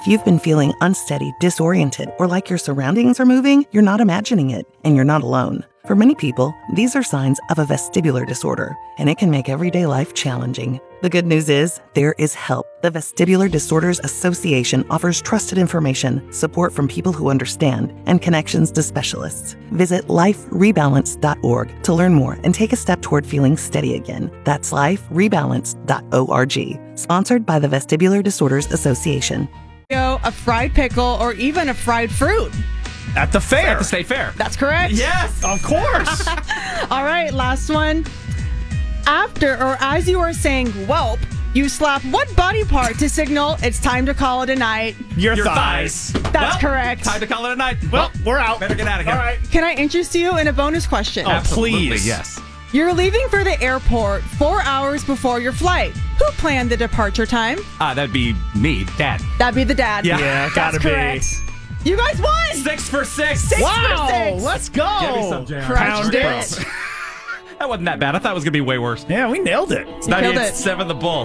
If you've been feeling unsteady, disoriented, or like your surroundings are moving, you're not imagining it, and you're not alone. For many people, these are signs of a vestibular disorder, and it can make everyday life challenging. The good news is, there is help. The Vestibular Disorders Association offers trusted information, support from people who understand, and connections to specialists. Visit liferebalance.org to learn more and take a step toward feeling steady again. That's liferebalance.org. Sponsored by the Vestibular Disorders Association. A fried pickle, or even a fried fruit. At the fair. At the state fair. That's correct. Yes, of course. All right, last one. After or as you are saying whelp, you slap what body part to signal it's time to call it a night? Your thighs. That's correct. Time to call it a night. Well, we're out. Better get out of here. All right. Can I interest you in a bonus question? Absolutely, please. yes. You're leaving for the airport 4 hours before your flight. Who planned the departure time? That'd be me, Dad. That'd be the dad. Yeah, gotta That's correct. be. You guys won! 6 for 6. Wow, 6. let's go. Give me some jam. Crushed Pound it. That wasn't that bad. I thought it was going to be way worse. Yeah, we nailed it. It's You killed it. 98.7 The Bull.